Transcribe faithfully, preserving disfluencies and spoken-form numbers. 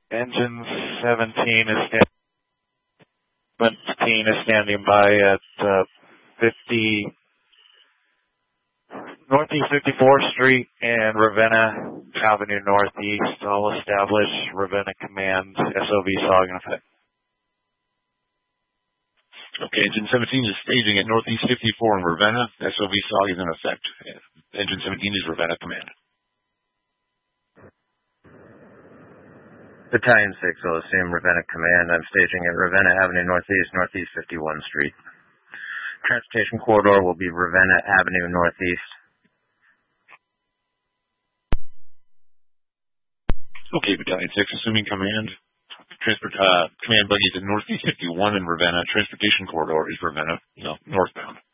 Engine seventeen is stand- seventeen is standing by at uh, fifty Northeast fifty-fourth Street and Ravenna Avenue Northeast. All established. Ravenna Command S O V S O G in effect. Okay, engine seventeen is staging at Northeast fifty-four in Ravenna. S O V S O G is in effect. Engine seventeen is Ravenna Command. Battalion six, I'll assume Ravenna Command. I'm staging at Ravenna Avenue Northeast, Northeast fifty-first Street. Transportation corridor will be Ravenna Avenue Northeast. Okay, Battalion six, assuming command. Transport, uh, command buggy is at Northeast fifty-one in Ravenna. Transportation corridor is Ravenna, no, northbound.